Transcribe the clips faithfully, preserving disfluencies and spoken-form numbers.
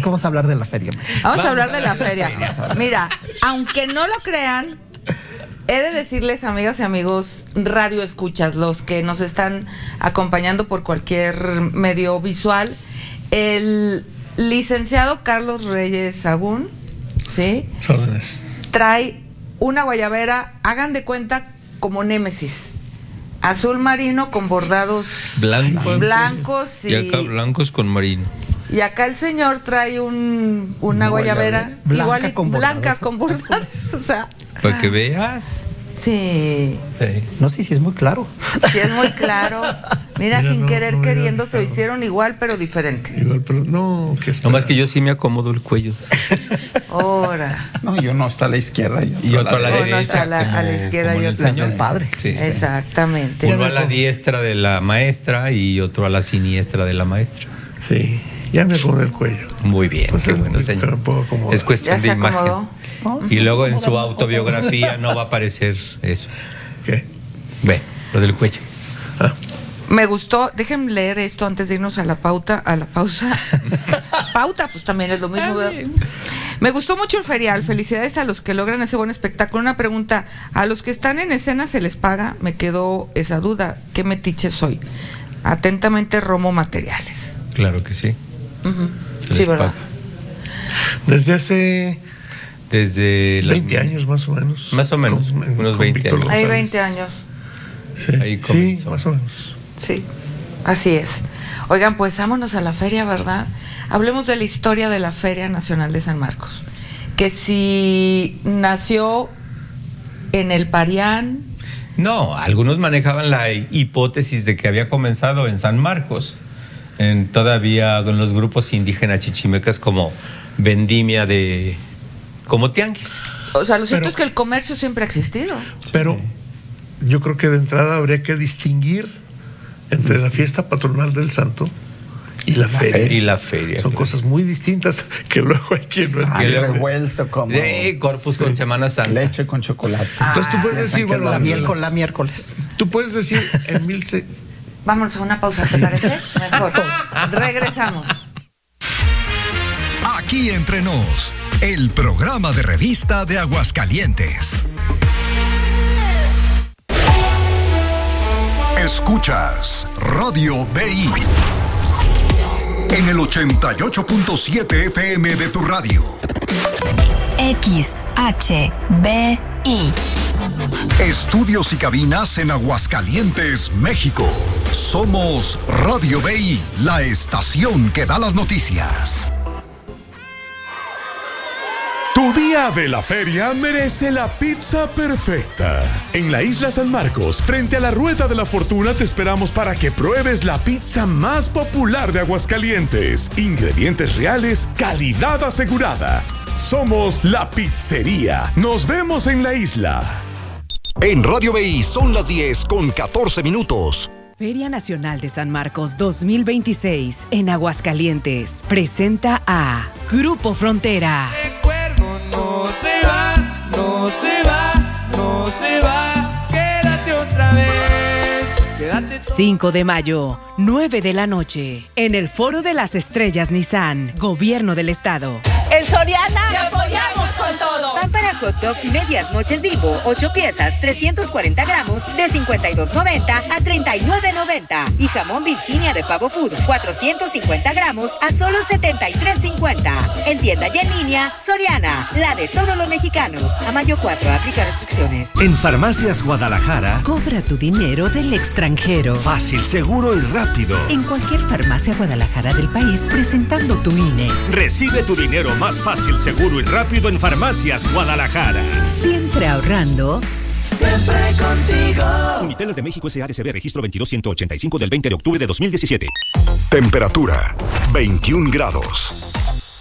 Porque vamos a hablar de la feria. Vamos, vamos a hablar de la feria. Mira, aunque no lo crean, he de decirles, amigas y amigos, radio escuchas, los que nos están acompañando por cualquier medio visual, el licenciado Carlos Reyes Sagún, ¿sí? Órdenes. Trae una guayabera, hagan de cuenta, como Némesis. Azul marino con bordados blancos, blancos y, y acá blancos con marino. Y acá el señor trae un, una, una guayabera, guayabera blanca, igual con blanca con bordados, o sea, para que veas. Sí. sí. No sé sí, si es muy claro. Sí, es muy claro. Mira, Mira sin no, querer no, queriendo se hicieron igual pero diferente. Igual, pero no, que no más que yo sí me acomodo el cuello. Ahora. No, yo no, está a la izquierda. Yo y otro a la, la derecha. No, está a la, como, a la izquierda y otro al padre. Sí, sí. Exactamente. Uno a la diestra de la maestra y otro a la siniestra de la maestra. Sí, ya me acomodé el cuello. Muy bien, pues qué bueno, señor. Es cuestión ¿Ya de se imagen. Acomodó? Y luego en su autobiografía no va a aparecer eso. ¿Qué? Ve, lo del cuello. Ah. Me gustó, déjenme leer esto antes de irnos a la pauta, a la pausa. Pauta, pues también es lo mismo, ¿verdad? Me gustó mucho el ferial, felicidades a los que logran ese buen espectáculo. Una pregunta, ¿a los que están en escena se les paga? Me quedó esa duda, ¿qué metiche soy? Atentamente, Romo Materiales. Claro que sí. Uh-huh. Sí, ¿verdad? Paga. Desde hace... Desde veinte años más o menos. Más o menos, con, unos veinte años. Hay veinte años. Sí, ahí comenzó. Sí, más o menos. Sí, así es. Oigan, pues vámonos a la feria, ¿verdad? Hablemos de la historia de la Feria Nacional de San Marcos. Que si nació en el Parián. No, algunos manejaban la hipótesis de que había comenzado en San Marcos, en todavía con los grupos indígenas chichimecas como Vendimia de... como tianguis. O sea, lo cierto pero, es que el comercio siempre ha existido. Pero yo creo que de entrada habría que distinguir entre la fiesta patronal del santo y la, la feria. feria. Y la feria. Son claro. cosas muy distintas que luego hay quien no entiende. Ah, revuelto como... Sí, Corpus sí. con Semana Santa. Leche con chocolate. Entonces tú puedes ah, decir... Bueno, la miel con la miércoles. Tú puedes decir en mil... Se... Vámonos a una pausa, ¿te parece? Mejor. Regresamos. Aquí entre nos, el programa de revista de Aguascalientes. Escuchas Radio B I en el ochenta y ocho punto siete F M de tu radio. X H B I. Estudios y cabinas en Aguascalientes, México. Somos Radio B I, la estación que da las noticias. Tu día de la feria merece la pizza perfecta. En la Isla San Marcos, frente a la Rueda de la Fortuna, te esperamos para que pruebes la pizza más popular de Aguascalientes. Ingredientes reales, calidad asegurada. Somos la pizzería. Nos vemos en la isla. En Radio B I son las diez con catorce minutos. Feria Nacional de San Marcos dos mil veintiséis en Aguascalientes presenta a Grupo Frontera. No se va, no se va, no se va, quédate otra vez, quédate. cinco de mayo, nueve de la noche, en el Foro de las Estrellas Nissan, Gobierno del Estado. En Soriana te apoyamos con todo. Pan para hot dog medias noches Bimbo, ocho piezas, trescientos cuarenta gramos, de cincuenta y dos noventa a treinta y nueve noventa. Y jamón Virginia de Pavo Food, cuatrocientos cincuenta gramos a solo setenta y tres cincuenta. En tienda y en línea, Soriana, la de todos los mexicanos. A mayo cuatro, aplica restricciones. En Farmacias Guadalajara, cobra tu dinero del extranjero. Fácil, seguro y rápido. En cualquier farmacia Guadalajara del país, presentando tu I N E. Recibe tu dinero más fácil, seguro y rápido en Farmacias Guadalajara. Siempre ahorrando. Siempre contigo. Uniteles de México S A D C B, registro veintidós ciento ochenta y cinco del veinte de octubre de dos mil diecisiete. Temperatura veintiún grados.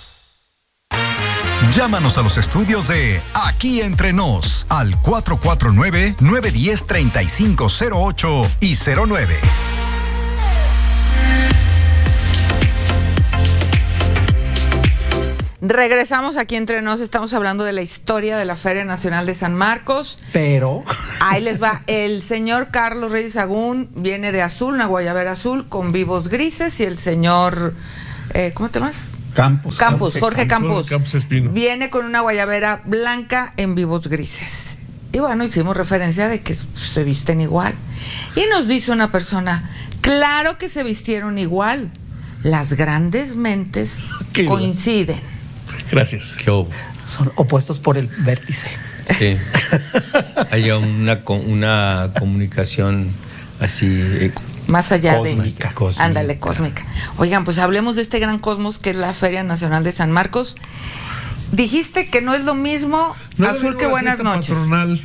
Llámanos a los estudios de Aquí Entre Nos al cuatro cuatro nueve, nueve uno cero, tres cinco cero ocho y cero nueve. Regresamos aquí entre nos, estamos hablando de la historia de la Feria Nacional de San Marcos. Pero... ahí les va, el señor Carlos Reyes Sagún viene de azul, una guayabera azul con vivos grises, y el señor, eh, ¿cómo te llamas? Campos. Campos, Jorge Campos. Campos Espino. Viene con una guayabera blanca en vivos grises. Y bueno, hicimos referencia de que se visten igual. Y nos dice una persona, claro que se vistieron igual. Las grandes mentes Qué coinciden. Gracias. ¿Qué hubo? Son opuestos por el vértice. Sí. Hay una, co- una comunicación así. eh, Más allá Cósmica. de... Cósmica. Ándale, cósmica. Oigan, pues hablemos de este gran cosmos que es la Feria Nacional de San Marcos. Dijiste que no es lo mismo, No es lo Azul, mismo que la buenas fiesta noches. patronal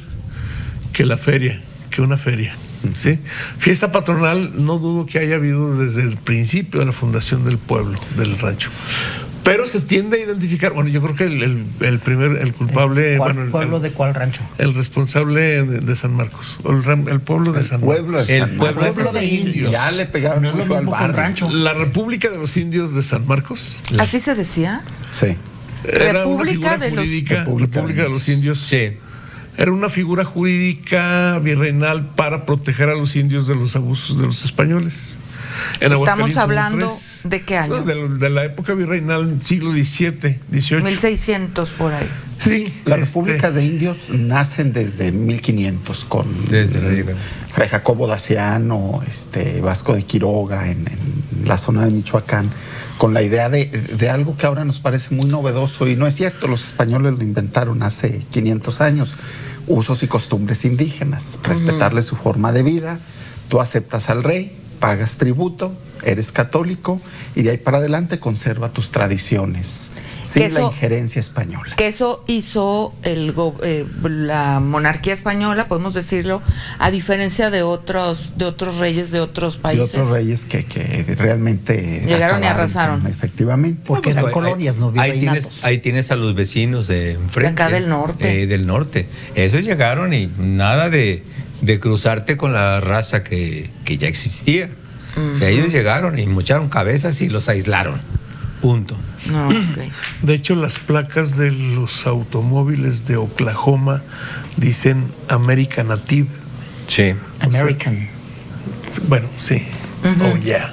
que la feria, que una feria. ¿Sí? Fiesta patronal no dudo que haya habido desde el principio de la fundación del pueblo, del rancho. Pero se tiende a identificar, bueno, yo creo que el, el, el primer, el culpable, ¿Cuál bueno, el, pueblo el, de cuál rancho? el responsable de, de San Marcos, o el, ram- el pueblo de San Pueblo Marcos. de El San pueblo Marcos. de- Pueblo de indios. Ya le pegaron No es lo mucho al mismo que un barrio. rancho. La República de los Indios de San Marcos ¿Así se decía? Sí. era una República figura de los- jurídica, República República de de los los Indios. Sí. Era una figura jurídica virreinal para proteger a los indios de los abusos de los españoles. En Estamos Aguascalientes hubo hablando tres. de qué año. No, de, de la época virreinal, siglo diecisiete, dieciocho. mil seiscientos por ahí. Sí, Las este, repúblicas de indios nacen desde mil quinientos con Desde la llegada. Fray Jacobo Daciano, este, Vasco de Quiroga en, en la zona de Michoacán, con la idea de, de algo que ahora nos parece muy novedoso y no es cierto, los españoles lo inventaron hace quinientos años, usos y costumbres indígenas, respetarle su forma de vida, tú aceptas al rey, pagas tributo, eres católico y de ahí para adelante conserva tus tradiciones sin Que la eso- injerencia española. Que eso hizo el, go- eh, la monarquía española, podemos decirlo, a diferencia de otros de otros reyes de otros Y países. otros reyes que, que realmente Llegaron y acabaron arrasaron. con- efectivamente. Porque Pues, eran ahí- colonias, no ahí tienes, virreinatos. ahí tienes a los vecinos de enfrente. De acá del norte. eh, del norte. Esos llegaron y nada de, de cruzarte con la raza que, que ya existía. O sea, ellos llegaron y mocharon cabezas y los aislaron. Punto. No, ok. De hecho, las placas de los automóviles de Oklahoma dicen American Native. Sí. American. Bueno, sí. Oh, yeah.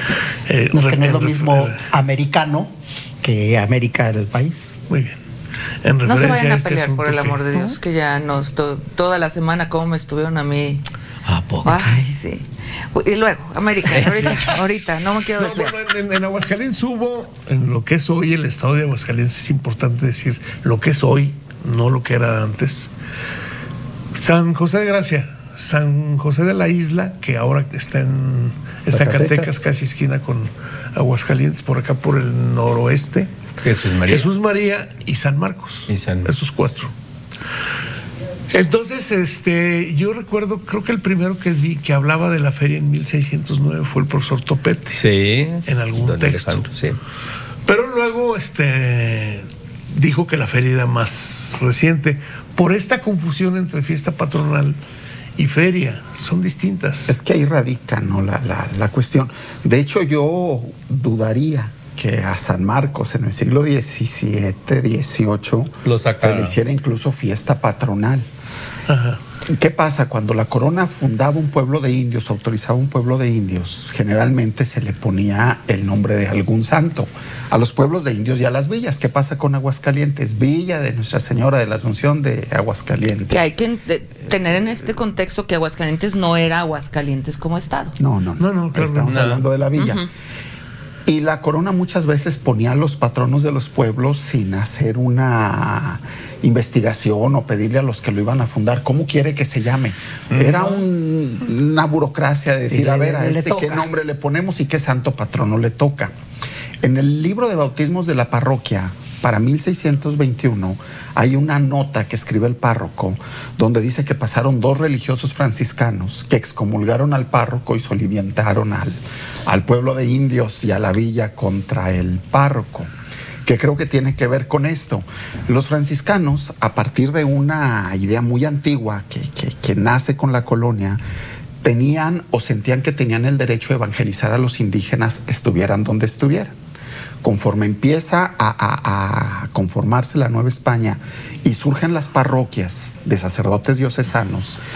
Eh, No es que no es lo en ref- mismo eh, americano que América era el país. Muy bien. En No se referencia vayan a este pelear, por el asunto amor que- de Dios, que ya nos to- toda la semana como me estuvieron a mí. ¿A poco? Ay, sí. Y luego, América, ahorita, ahorita, no me quiero No, desviar. bueno, en, en Aguascalientes hubo, en lo que es hoy el estado de Aguascalientes, es importante decir lo que es hoy, no lo que era antes. San José de Gracia, San José de la Isla, que ahora está en, en Zacatecas. Zacatecas, casi esquina con Aguascalientes, por acá por el noroeste. Jesús María. Jesús María y San Marcos. Y San- Esos cuatro. Entonces, este, yo recuerdo, creo que el primero que vi que hablaba de la feria en mil seiscientos nueve fue el profesor Topete. Sí. En algún Don texto. Alejandro, sí. Pero luego este, dijo que la feria era más reciente. Por esta confusión entre fiesta patronal y feria, son distintas. Es que ahí radica, ¿no? la, la, la cuestión. De hecho, yo dudaría que a San Marcos en el siglo diecisiete, dieciocho Lo saca- se le hiciera incluso fiesta patronal. Ajá. ¿Qué pasa? Cuando la corona fundaba un pueblo de indios, autorizaba un pueblo de indios, generalmente se le ponía el nombre de algún santo a los pueblos de indios y a las villas. ¿Qué pasa con Aguascalientes? Villa de Nuestra Señora de la Asunción de Aguascalientes. Que hay que en- de- tener en este contexto que Aguascalientes no era Aguascalientes como estado. No, no, no. No, no, claro, Estamos no. hablando de la villa. Ujú. Y la corona muchas veces ponía a los patronos de los pueblos sin hacer una investigación o pedirle a los que lo iban a fundar cómo quiere que se llame. Era un- una burocracia de decir, Sí, a le- ver, a le este qué toca. nombre le ponemos y qué santo patrono le toca. En el libro de bautismos de la parroquia, para mil seiscientos veintiuno, hay una nota que escribe el párroco donde dice que pasaron dos religiosos franciscanos que excomulgaron al párroco y soliviantaron al, al pueblo de indios y a la villa contra el párroco, que creo que tiene que ver con esto. Los franciscanos, a partir de una idea muy antigua que, que, que nace con la colonia, tenían o sentían que tenían el derecho a evangelizar a los indígenas, estuvieran donde estuvieran. Conforme empieza a, a- a conformarse la Nueva España y surgen las parroquias de sacerdotes diocesanos,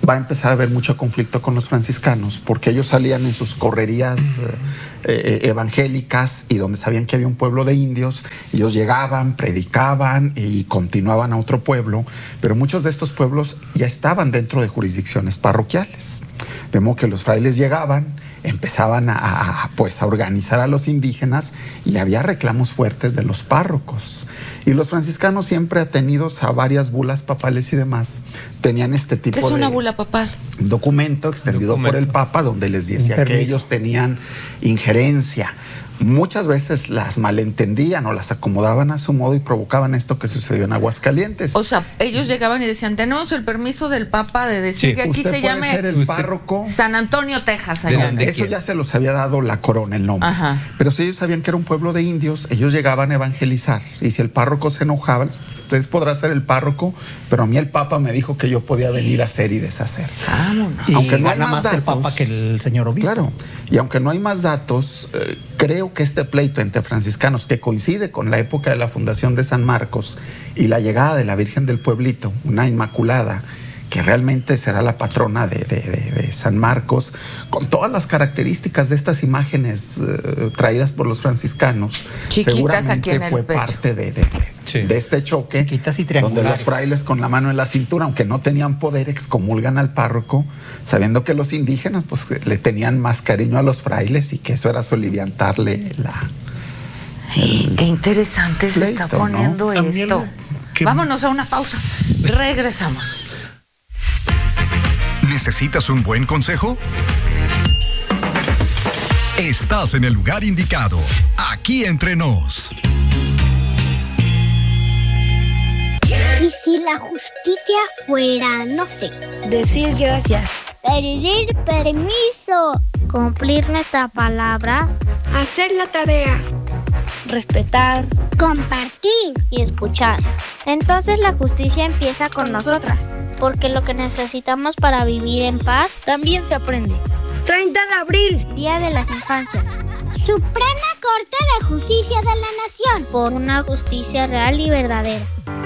va a empezar a haber mucho conflicto con los franciscanos, porque ellos salían en sus correrías eh, eh, evangélicas y donde sabían que había un pueblo de indios, ellos llegaban, predicaban y continuaban a otro pueblo, pero muchos de estos pueblos ya estaban dentro de jurisdicciones parroquiales, de modo que los frailes llegaban, empezaban a, a, pues, a organizar a los indígenas y había reclamos fuertes de los párrocos. Y los franciscanos, siempre atenidos a varias bulas papales y demás, tenían este tipo ¿Qué es de una bula papal? documento extendido Documento. por el Papa donde les decía que ellos tenían injerencia. Muchas veces las malentendían o las acomodaban a su modo y provocaban esto que sucedió en Aguascalientes. O sea, ellos llegaban y decían, tenemos el permiso del Papa de decir Sí. que aquí Usted se puede llame ser el párroco San Antonio, Texas. Allá. Eso ya se los había dado la corona, el nombre. Ajá. Pero si ellos sabían que era un pueblo de indios, ellos llegaban a evangelizar. Y si el párroco se enojaba, ustedes podrán ser el párroco, pero a mí el Papa me dijo que yo podía venir a hacer y deshacer. Vámonos. Y Aunque no hay gana más más el datos, Papa que el señor obispo. Claro. Y aunque no hay más datos, eh, creo que este pleito entre franciscanos, que coincide con la época de la fundación de San Marcos y la llegada de la Virgen del Pueblito, una Inmaculada, que realmente será la patrona de, de, de, de San Marcos, con todas las características de estas imágenes eh, traídas por los franciscanos, Chiquitas seguramente aquí en el fue pecho. parte de, de, Sí. de este choque, Chiquitas y donde los triangulares. frailes con la mano en la cintura, aunque no tenían poder, excomulgan al párroco, sabiendo que los indígenas pues le tenían más cariño a los frailes y que eso era soliviantarle la... Ay, qué interesante se pleito, está poniendo ¿no? A mí esto. algo que- Vámonos a una pausa. Regresamos. ¿Necesitas un buen consejo? Estás en el lugar indicado. Aquí entre nos. ¿Y si la justicia fuera, no sé, decir gracias, pedir permiso, cumplir nuestra palabra, hacer la tarea, respetar, compartir y escuchar? Entonces la justicia empieza con nosotras, porque lo que necesitamos para vivir en paz también se aprende. treinta de abril, Día de las Infancias. Suprema Corte de Justicia de la Nación, por una justicia real y verdadera.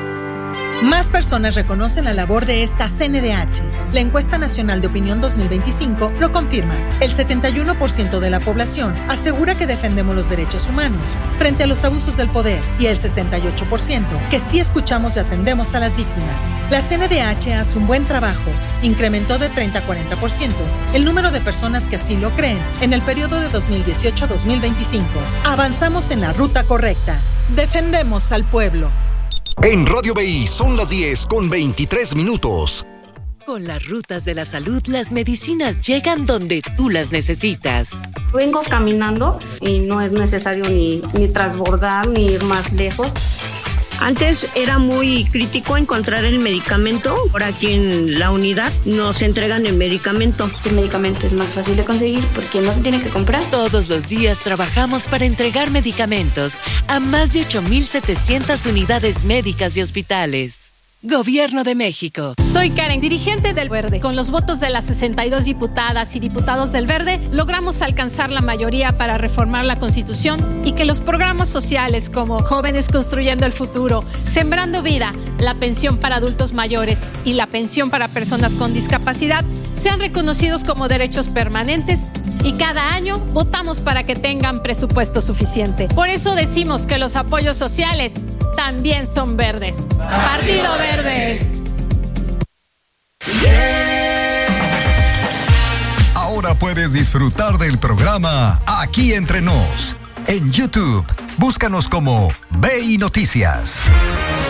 Más personas reconocen la labor de esta C N D H. La encuesta nacional de opinión dos mil veinticinco lo confirma. El setenta y uno por ciento de la población asegura que defendemos los derechos humanos frente a los abusos del poder y el sesenta y ocho por ciento que sí escuchamos y atendemos a las víctimas. La C N D H hace un buen trabajo. Incrementó de treinta a cuarenta por ciento el número de personas que así lo creen en el periodo de dos mil dieciocho a dos mil veinticinco. Avanzamos en la ruta correcta. Defendemos al pueblo. En Radio B I son las diez con veintitrés minutos. Con las rutas de la salud, las medicinas llegan donde tú las necesitas. Vengo caminando y no es necesario ni, ni transbordar ni ir más lejos. Antes era muy crítico encontrar el medicamento. Por aquí en la unidad nos entregan el medicamento. El medicamento es más fácil de conseguir porque no se tiene que comprar. Todos los días trabajamos para entregar medicamentos a más de ocho mil setecientas unidades médicas y hospitales. Gobierno de México. Soy Karen, dirigente del Verde. Con los votos de las sesenta y dos diputadas y diputados del Verde, logramos alcanzar la mayoría para reformar la Constitución y que los programas sociales como Jóvenes Construyendo el Futuro, Sembrando Vida, la pensión para adultos mayores y la pensión para personas con discapacidad sean reconocidos como derechos permanentes y cada año votamos para que tengan presupuesto suficiente. Por eso decimos que los apoyos sociales también son verdes. Partido Verde. Ahora puedes disfrutar del programa Aquí Entre Nos. En YouTube, búscanos como B I Noticias.